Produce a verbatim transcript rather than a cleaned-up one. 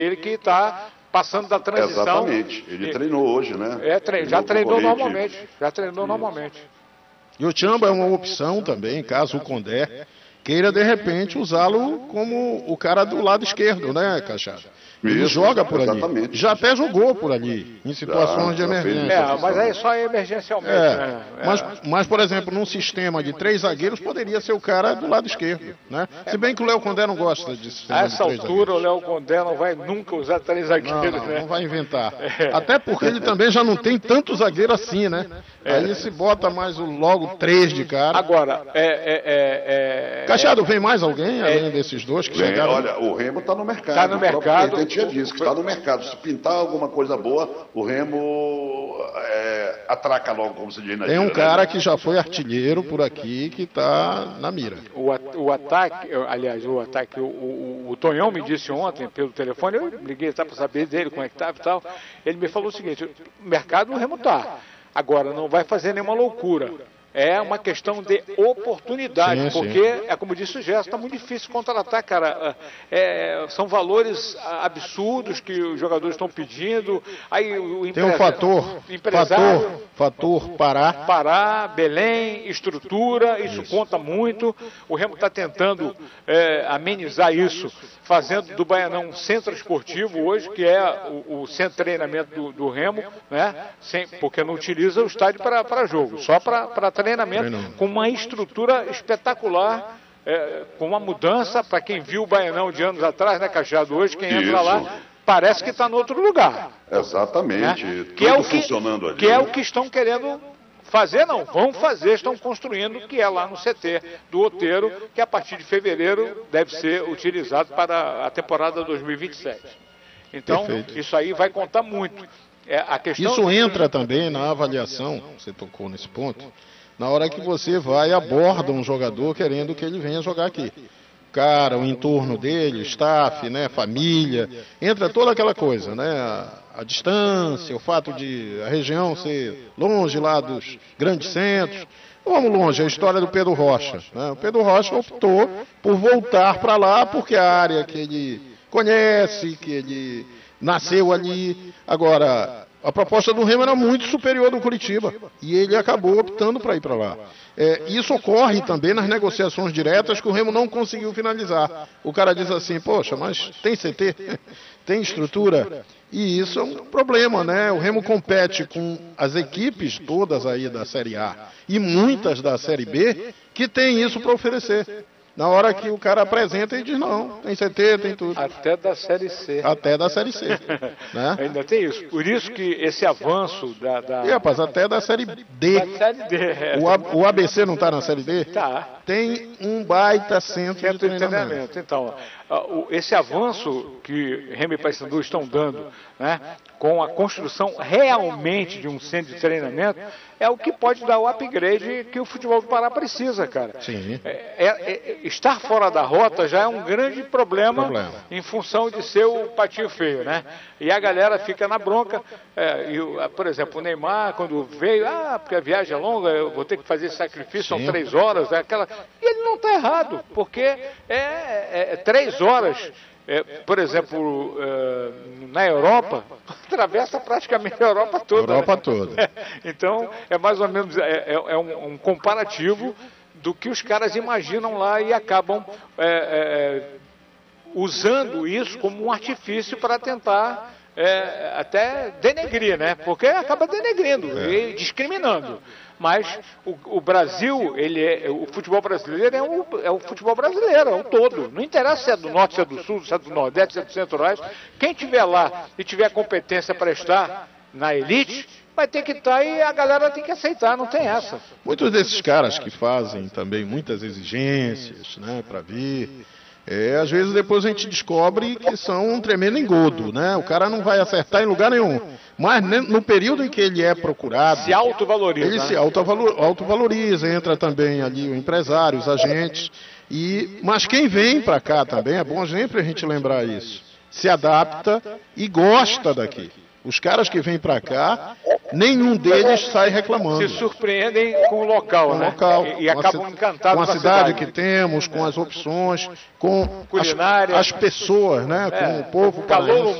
ele que está passando da transição. Exatamente. Ele e, treinou hoje, né? É, tre já treinou normalmente. Já treinou normalmente. E o Tchamba é uma opção também, caso o Condé queira, de repente, usá-lo como o cara do lado esquerdo, né, Cachado? Ele Isso, joga por exatamente. ali. Já até jogou por ali, em situações já, de emergência. É, mas aí só emergencialmente. É, né? mas, mas, por exemplo, num sistema de três zagueiros, poderia ser o cara do lado esquerdo, né? Se bem que o Léo Condé não gosta de sistema A essa de altura, o Léo Condé não vai nunca usar três zagueiros, não, não, né? Não vai inventar. É. Até porque ele também já não tem tanto zagueiro assim, né? É. Aí se bota mais o, logo três de cara. Agora, é... é, é, é Cachado, vem mais alguém, além é, desses dois que vem, chegaram? Olha, o Remo está no mercado. Está no mercado. Já disse que está no mercado. Se pintar alguma coisa boa, o Remo é, atraca logo, como se diz na Tem um gira, cara né? que já foi artilheiro por aqui, que está na mira. O, o ataque, aliás, o ataque, o, o, o Tonhão me disse ontem pelo telefone, eu liguei para saber dele, como é que estava e tal, ele me falou o seguinte, o mercado o Remo está, agora não vai fazer nenhuma loucura. É uma questão de oportunidade, sim, porque, sim. é como disse o Gerson, está muito difícil contratar, cara. É, são valores absurdos que os jogadores estão pedindo. Aí o Tem um fator, fator, fator Pará. Pará, Belém, estrutura, isso, isso. conta muito. O Remo está tentando é, amenizar isso, fazendo do Baianão um centro esportivo hoje, que é o, o centro de treinamento do, do Remo, né? Sem, porque não utiliza o estádio para jogo, só para treinamento, Treinamento. Com uma estrutura espetacular, é, com uma mudança, para quem viu o Baianão de anos atrás, né, Cachado? Hoje, quem entra Isso. lá, parece que está em outro lugar. Exatamente, né? tudo que é o que, funcionando ali. Que é o que estão querendo fazer, não, vão fazer, estão construindo, que é lá no C T do Outeiro, que a partir de fevereiro deve ser utilizado para a temporada dois mil e vinte e sete. Então, Perfeito. isso aí vai contar muito. É, a questão isso entra também na avaliação, você tocou nesse ponto, na hora que você vai e aborda um jogador querendo que ele venha jogar aqui. Cara, o entorno dele, o staff, né, família, entra toda aquela coisa, né, a, a distância, o fato de a região ser longe lá dos grandes centros. Vamos longe, a história do Pedro Rocha. Né? O Pedro Rocha optou por voltar para lá porque a área que ele conhece, que ele nasceu ali. Agora, a proposta do Remo era muito superior do Curitiba e ele acabou optando para ir para lá. É, isso ocorre também nas negociações diretas que o Remo não conseguiu finalizar. O cara diz assim, poxa, mas tem C T, tem estrutura, e isso é um problema, né? O Remo compete com as equipes todas aí da Série A e muitas da Série B que tem isso para oferecer. Na hora que o cara apresenta, ele diz, não, tem C T, tem tudo. Até da Série C. Até da Série C. Né? Ainda tem isso. Por isso que esse avanço da... da... E, rapaz, até da Série D. Da Série D. É. O, A, o A B C não está na Série D? Tá. Tem um baita centro, centro de treinamento. treinamento. Então, esse avanço que Remo e Paysandu estão dando, né, com a construção realmente de um centro de treinamento, é o que pode dar o upgrade que o futebol do Pará precisa, cara. Sim. É, é, é, estar fora da rota já é um grande problema, problema. em função de ser o patinho feio, né? E a galera fica na bronca. É, e, por exemplo, o Neymar, quando veio, ah, porque a viagem é longa, eu vou ter que fazer esse sacrifício, Sim. são três horas, é aquela... E ele não está errado, porque é, é, é três horas... É, por exemplo, é, na Europa, atravessa praticamente a Europa toda. Europa né? toda. Então, é mais ou menos é, é, é um, um comparativo do que os caras imaginam lá e acabam é, é, usando isso como um artifício para tentar é, até denegrir, né? Porque acaba denegrindo é. e discriminando. Mas o, o Brasil, ele é, o futebol brasileiro é, um, é o futebol brasileiro, é o todo. Não interessa se é do norte, se é do sul, se é do nordeste, se é do centro-oeste. Quem estiver lá e tiver competência para estar na elite, vai ter que estar e a galera tem que aceitar, não tem essa. Muitos desses caras que fazem também muitas exigências, né, para vir... É, às vezes depois a gente descobre que são um tremendo engodo, né? O cara não vai acertar em lugar nenhum. Mas no período em que ele é procurado... Se autovaloriza. Ele né? se autovaloriza, entra também ali o empresário, os agentes. E, mas quem vem para cá também, é bom sempre a gente lembrar isso, se adapta e gosta daqui. Os caras que vêm para cá, nenhum deles sai reclamando. Se surpreendem com o local, Com o né? local, E, e com a acabam ci- encantados com a com a cidade, cidade. que temos, com as opções, com as, Culinária. as pessoas, né? Com É, o povo o calor paraense.